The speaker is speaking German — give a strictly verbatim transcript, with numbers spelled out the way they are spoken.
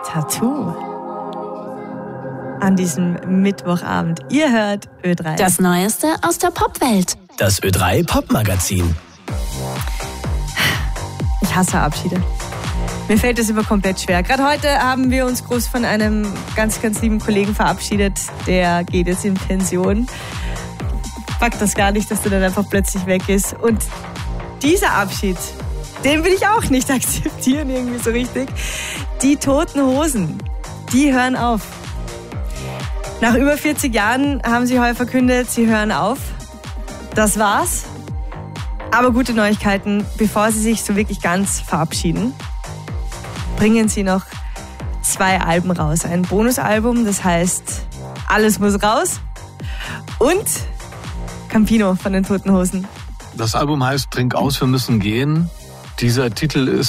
Tattoo. An diesem Mittwochabend. Ihr hört Ö drei. Das Neueste aus der Popwelt. Das Ö drei Popmagazin. Ich hasse Abschiede. Mir fällt das immer komplett schwer. Gerade heute haben wir uns groß von einem ganz, ganz lieben Kollegen verabschiedet. Der geht jetzt in Pension. Packt das gar nicht, dass der dann einfach plötzlich weg ist. Und dieser Abschied, den will ich auch nicht akzeptieren, irgendwie so richtig. Die Toten Hosen, die hören auf. Nach über vierzig Jahren haben sie heute verkündet, sie hören auf. Das war's. Aber gute Neuigkeiten, bevor sie sich so wirklich ganz verabschieden, bringen sie noch zwei Alben raus. Ein Bonusalbum, das heißt, alles muss raus. Und Campino von den Toten Hosen. Das Album heißt Trink aus, wir müssen gehen. Dieser Titel ist